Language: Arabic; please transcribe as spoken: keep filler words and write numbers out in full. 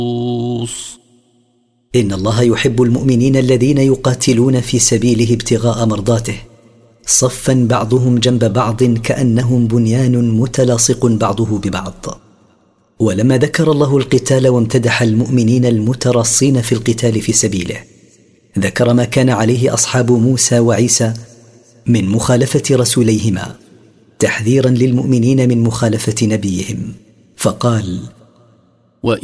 إن الله يحب المؤمنين الذين يقاتلون في سبيله ابتغاء مرضاته صفا بعضهم جنب بعض كأنهم بنيان متلاصق بعضه ببعض. ولما ذكر الله القتال وامتدح المؤمنين المترصين في القتال في سبيله ذكر ما كان عليه أصحاب موسى وعيسى من مخالفة رسوليهما تحذيرا للمؤمنين من مخالفة نبيهم، فقال: